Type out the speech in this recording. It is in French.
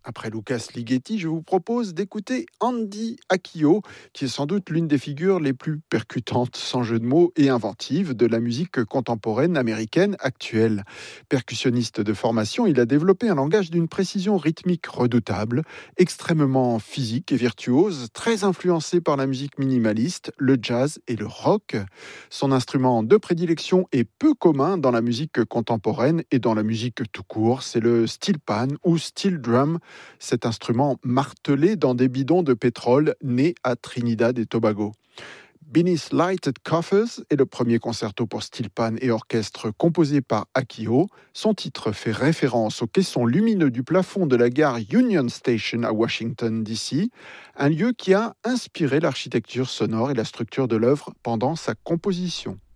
Après Lucas Ligeti, je vous propose d'écouter Andy Akio, qui est sans doute l'une des figures les plus percutantes, sans jeu de mots, et inventives de la musique contemporaine américaine actuelle. Percussionniste de formation, il a développé un langage d'une précision rythmique redoutable, extrêmement physique et virtuose, très influencé par la musique minimaliste, le jazz et le rock. Son instrument de prédilection est peu commun dans la musique contemporaine et dans la musique tout court, c'est le steel pan ou steel drum, cet instrument martelé dans des bidons de pétrole né à Trinidad et Tobago. Beneath Lighted Coffers est le premier concerto pour steel pan et orchestre composé par Akio. Son titre fait référence aux caissons lumineux du plafond de la gare Union Station à Washington, D.C., un lieu qui a inspiré l'architecture sonore et la structure de l'œuvre pendant sa composition.